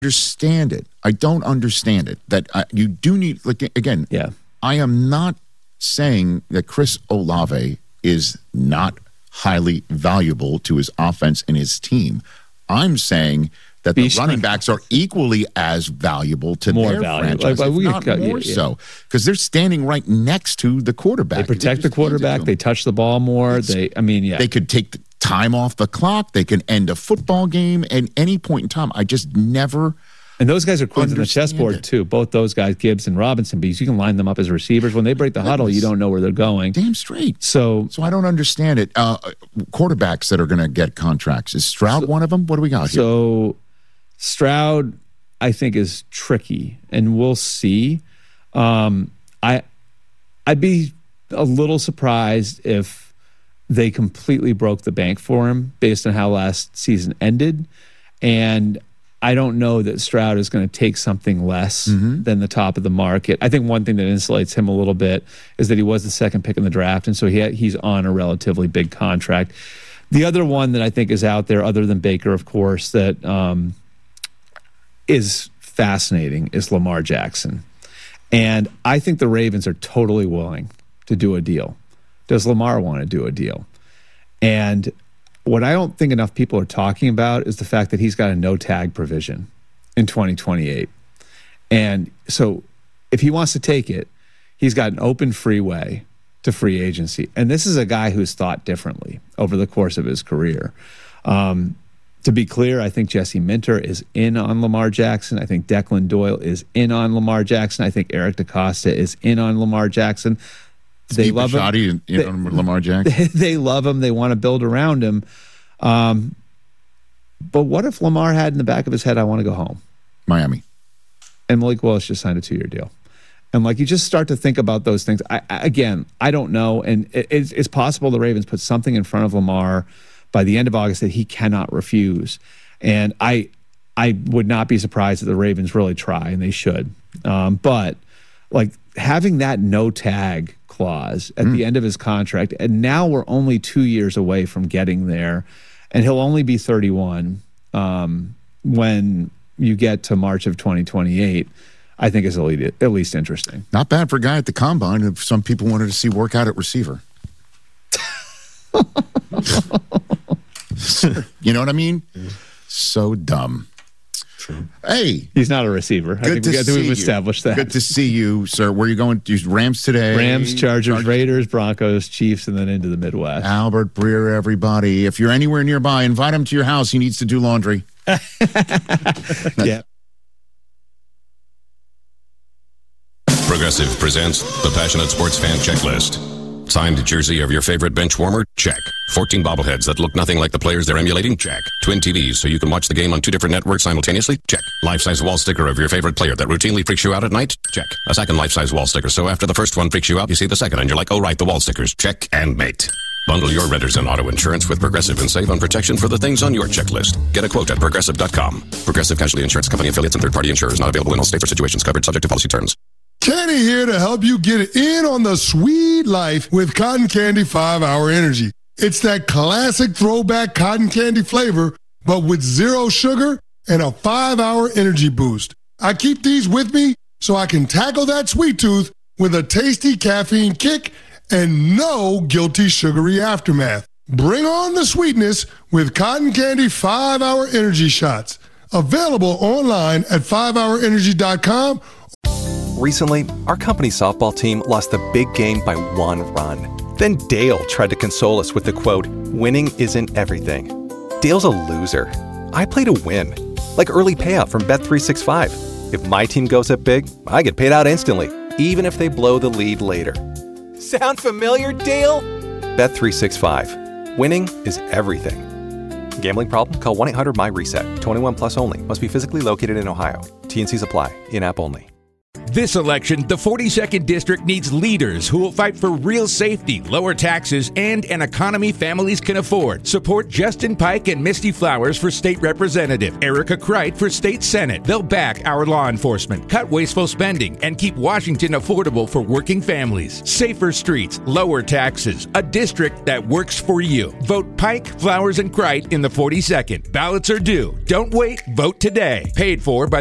understand it. I don't understand it. That you do need, like, again, I am not saying that Chris Olave is not highly valuable to his offense and his team. I'm saying that the running backs are equally as valuable to their franchise, if not more so, because they're standing right next to the quarterback. They protect the quarterback. They touch the ball more. They could take the time off the clock. They can end a football game at any point in time. I just never. And those guys are queens on the chessboard too. Both those guys, Gibbs and Robinson, because you can line them up as receivers. When they break the huddle, you don't know where they're going. Damn straight. So I don't understand it. Quarterbacks that are going to get contracts. Is Stroud one of them? What do we got here? So Stroud, I think, is tricky, and we'll see. I'd be a little surprised if they completely broke the bank for him based on how last season ended. And I don't know that Stroud is going to take something less than the top of the market. I think one thing that insulates him a little bit is that he was the second pick in the draft, and so he's on a relatively big contract. The other one that I think is out there, other than Baker, of course, that is fascinating is Lamar Jackson. And I think the Ravens are totally willing to do a deal. Does Lamar want to do a deal? And what I don't think enough people are talking about is the fact that he's got a no-tag provision in 2028. And so if he wants to take it, he's got an open freeway to free agency. And this is a guy who's thought differently over the course of his career. To be clear, I think Jesse Minter is in on Lamar Jackson. I think Declan Doyle is in on Lamar Jackson. I think Eric DeCosta is in on Lamar Jackson. They love him. Lamar Jackson. They love him. They want to build around him. But what if Lamar had in the back of his head, I want to go home? Miami. And Malik Willis just signed a 2-year deal. And you just start to think about those things. I don't know. And it's possible the Ravens put something in front of Lamar by the end of August that he cannot refuse. And I would not be surprised if the Ravens really try, and they should. But having that no tag clause at the end of his contract, and now we're only 2 years away from getting there, and he'll only be 31 when you get to March of 2028, I think is at least interesting. Not bad for a guy at the combine if some people wanted to see work out at receiver. You know what I mean? So dumb. True. Hey. He's not a receiver. I think we've established that. Good to see you, sir. Where are you going? Rams today? Rams, Chargers, Raiders, Broncos, Chiefs, and then into the Midwest. Albert Breer, everybody. If you're anywhere nearby, invite him to your house. He needs to do laundry. Yeah. Progressive presents the Passionate Sports Fan Checklist. Signed jersey of your favorite bench warmer? Check. 14 bobbleheads that look nothing like the players they're emulating? Check. Twin TVs so you can watch the game on 2 different networks simultaneously? Check. Life-size wall sticker of your favorite player that routinely freaks you out at night? Check. A second life-size wall sticker so after the first one freaks you out, you see the second and you're like, oh right, the wall stickers. Check and mate. Bundle your renters and auto insurance with Progressive and save on protection for the things on your checklist. Get a quote at Progressive.com. Progressive Casualty Insurance Company affiliates and third-party insurers not available in all states or situations covered subject to policy terms. Kenny here to help you get in on the sweet life with Cotton Candy 5-Hour Energy. It's that classic throwback cotton candy flavor, but with 0 sugar and a 5-hour energy boost. I keep these with me so I can tackle that sweet tooth with a tasty caffeine kick and no guilty sugary aftermath. Bring on the sweetness with Cotton Candy 5-Hour Energy Shots. Available online at 5hourenergy.com. Recently, our company's softball team lost the big game by 1 run. Then Dale tried to console us with the quote, "Winning isn't everything." Dale's a loser. I play to win. Like early payout from Bet365. If my team goes up big, I get paid out instantly, even if they blow the lead later. Sound familiar, Dale? Bet365. Winning is everything. Gambling problem? Call 1-800-MY-RESET. 21 plus only. Must be physically located in Ohio. T&Cs apply. In-app only. This election, the 42nd District needs leaders who will fight for real safety, lower taxes, and an economy families can afford. Support Justin Pike and Misty Flowers for State Representative, Erica Kreit for State Senate. They'll back our law enforcement, cut wasteful spending, and keep Washington affordable for working families. Safer streets, lower taxes, a district that works for you. Vote Pike, Flowers, and Kreit in the 42nd. Ballots are due. Don't wait. Vote today. Paid for by